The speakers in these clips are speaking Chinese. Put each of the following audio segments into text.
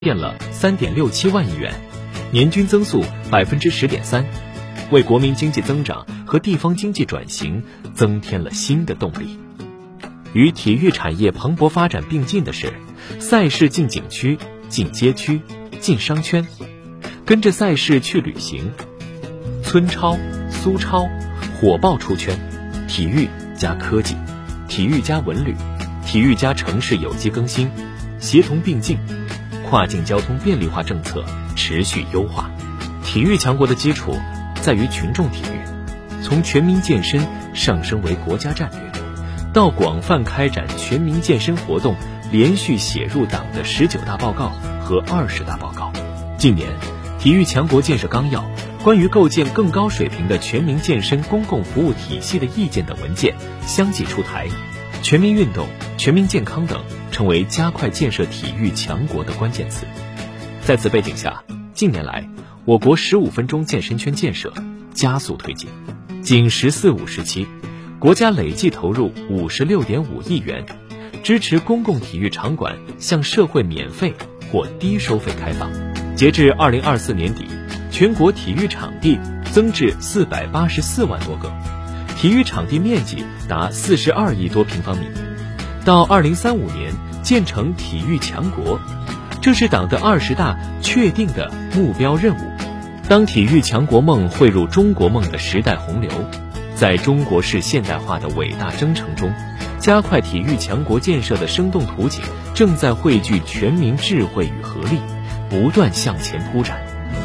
变了3.67万亿元，年均增速10.3%，为国民经济增长和地方经济转型增添了新的动力。与体育产业蓬勃发展并进的是，赛事进景区、进街区、进商圈，跟着赛事去旅行。村超、苏超火爆出圈，体育加科技，体育加文旅，体育加城市有机更新，协同并进。跨境交通便利化政策持续优化。体育强国的基础在于群众体育，从全民健身上升为国家战略，到广泛开展全民健身活动，连续写入党的19大报告和20大报告。近年，体育强国建设纲要、关于构建更高水平的全民健身公共服务体系的意见等文件相继出台，全民运动、全民健康等成为加快建设体育强国的关键词。在此背景下，近年来我国15分钟健身圈建设加速推进，仅“十四五”时期，国家累计投入56.5亿元，支持公共体育场馆向社会免费或低收费开放。截至2024年底，全国体育场地增至484万多个，体育场地面积达42亿多平方米。到2035年建成体育强国，这是党的20大确定的目标任务。当体育强国梦汇入中国梦的时代洪流，在中国式现代化的伟大征程中，加快体育强国建设的生动图景正在汇聚全民智慧与合力，不断向前铺展。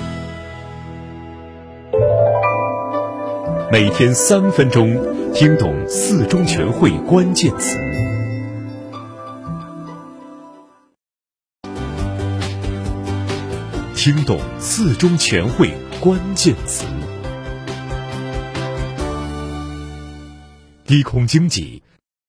每天3分钟，听懂4中全会关键词。听懂4中全会关键词。低空经济。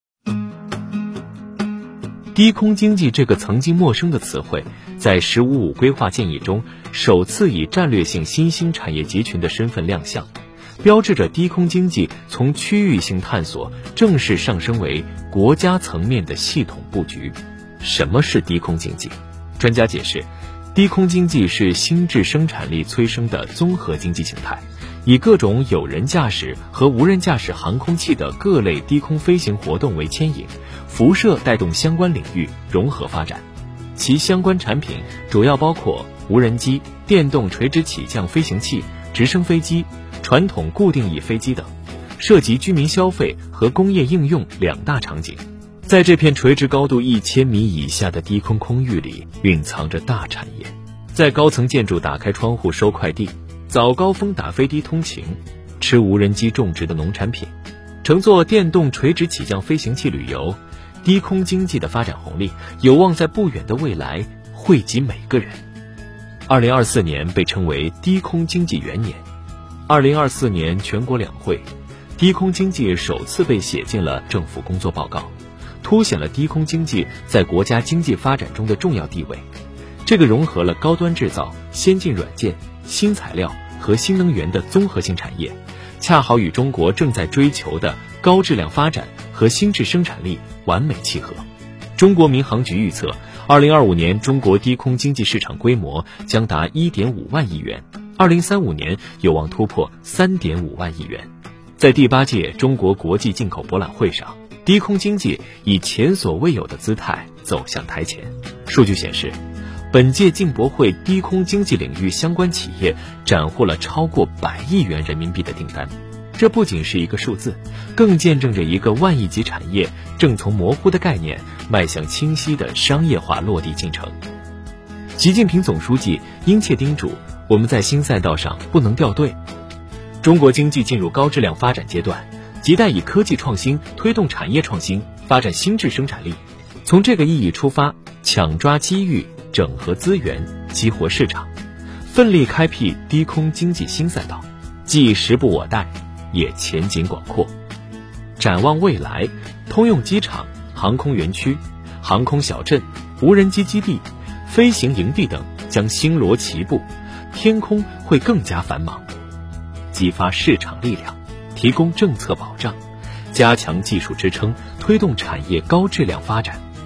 低空经济这个曾经陌生的词汇，在“15+5”规划建议中首次以战略性新兴产业集群的身份亮相，标志着低空经济从区域性探索正式上升为国家层面的系统布局。什么是低空经济？专家解释，低空经济是心智生产力催生的综合经济形态，以各种有人驾驶和无人驾驶航空器的各类低空飞行活动为牵引，辐射带动相关领域融合发展。其相关产品主要包括无人机、电动垂直起降飞行器、直升飞机、传统固定翼飞机等，涉及居民消费和工业应用2大场景。在这片垂直高度1000米以下的低空空域里，蕴藏着大产业。在高层建筑打开窗户收快递，早高峰打飞的通勤，吃无人机种植的农产品，乘坐电动垂直起降飞行器旅游，低空经济的发展红利有望在不远的未来惠及每个人。2024年被称为低空经济元年。2024年全国两会，低空经济首次被写进了政府工作报告，凸显了低空经济在国家经济发展中的重要地位。这个融合了高端制造、先进软件、新材料和新能源的综合性产业，恰好与中国正在追求的高质量发展和心智生产力完美契合。中国民航局预测，2025年中国低空经济市场规模将达1.5万亿元，2035年有望突破3.5万亿元。在第8届中国国际进口博览会上，低空经济以前所未有的姿态走向台前。数据显示，本届进博会低空经济领域相关企业斩获了超过100亿元人民币的订单。这不仅是一个数字，更见证着一个万亿级产业正从模糊的概念迈向清晰的商业化落地进程。习近平总书记殷切叮嘱，我们在新赛道上不能掉队。中国经济进入高质量发展阶段，亟待以科技创新推动产业创新，发展心智生产力。从这个意义出发，抢抓机遇，整合资源，激活市场，奋力开辟低空经济新赛道，既时不我待，也前景广阔。展望未来，通用机场、航空园区、航空小镇、无人机基地、飞行营地等将星罗棋布，天空会更加繁忙。激发市场力量，提供政策保障，加强技术支撑，推动产业高质量发展。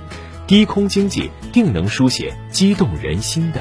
低空经济定能书写激动人心的